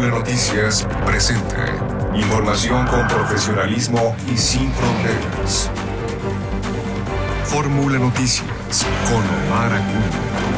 Fórmula Noticias presenta información con profesionalismo y sin fronteras. Fórmula Noticias con Omar Acuña.